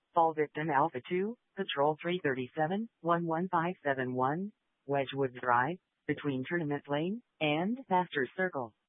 Fall victim Alpha 2, Patrol 337, 11571, Wedgwood Drive, between Tournament Lane and Masters Circle.